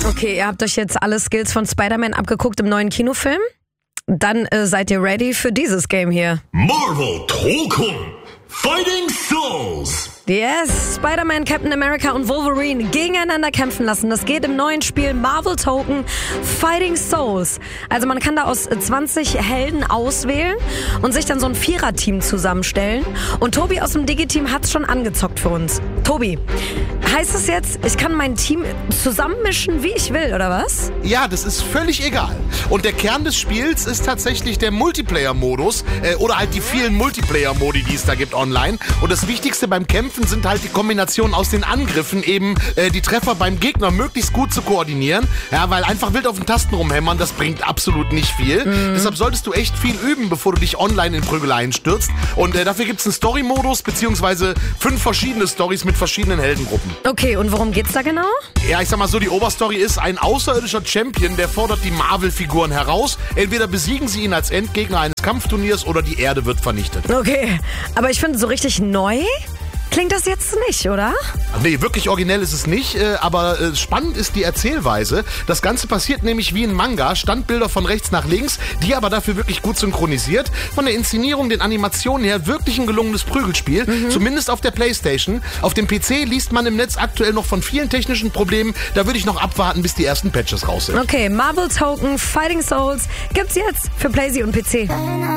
Okay, ihr habt euch jetzt alle Skills von Spider-Man abgeguckt im neuen Kinofilm? Dann seid ihr ready für dieses Game hier. Marvel Token Fighting Souls. Yes, Spider-Man, Captain America und Wolverine gegeneinander kämpfen lassen. Das geht im neuen Spiel Marvel Token Fighting Souls. Also man kann da aus 20 Helden auswählen und sich dann so ein Vierer-Team zusammenstellen. Und Tobi aus dem Digi-Team hat's schon angezockt für uns. Tobi, heißt das jetzt, ich kann mein Team zusammenmischen, wie ich will, oder was? Ja, das ist völlig egal. Und der Kern des Spiels ist tatsächlich der Multiplayer-Modus oder halt die vielen Multiplayer-Modi, die es da gibt online. Und das Wichtigste beim Kämpfen sind halt die Kombinationen aus den Angriffen, eben die Treffer beim Gegner möglichst gut zu koordinieren. Ja, weil einfach wild auf den Tasten rumhämmern, das bringt absolut nicht viel. Deshalb solltest du echt viel üben, bevor du dich online in Prügeleien stürzt. Und dafür gibt es einen Story-Modus, beziehungsweise 5 verschiedene Stories mit verschiedenen Heldengruppen. Okay, und worum geht's da genau? Ja, ich sag mal so, die Oberstory ist, ein außerirdischer Champion, der fordert die Marvel-Figuren heraus. Entweder besiegen sie ihn als Endgegner eines Kampfturniers oder die Erde wird vernichtet. Okay, aber ich finde, so richtig neu klingt das jetzt nicht, oder? Nee, wirklich originell ist es nicht, aber spannend ist die Erzählweise. Das Ganze passiert nämlich wie ein Manga, Standbilder von rechts nach links, die aber dafür wirklich gut synchronisiert. Von der Inszenierung, den Animationen her wirklich ein gelungenes Prügelspiel, zumindest auf der Playstation. Auf dem PC liest man im Netz aktuell noch von vielen technischen Problemen. Da würde ich noch abwarten, bis die ersten Patches raus sind. Okay, Marvel Token Fighting Souls gibt's jetzt für PlayStation und PC.